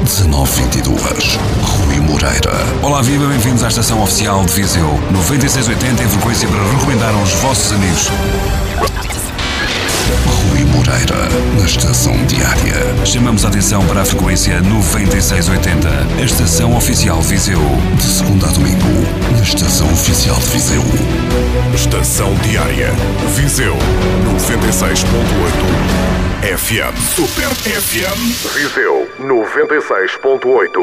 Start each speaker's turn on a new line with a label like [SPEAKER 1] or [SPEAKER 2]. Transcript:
[SPEAKER 1] 1922. Rui Moreira.
[SPEAKER 2] Olá, viva, bem-vindos à estação oficial de Viseu. 9680 em frequência para recomendar aos vossos amigos.
[SPEAKER 1] Rui Moreira, na estação diária.
[SPEAKER 2] Chamamos a atenção para a frequência 9680, a estação oficial de Viseu.
[SPEAKER 1] De segunda a domingo, na estação oficial de Viseu.
[SPEAKER 3] Estação diária. Viseu 96.8 FM. Super FM. Viseu 96.8.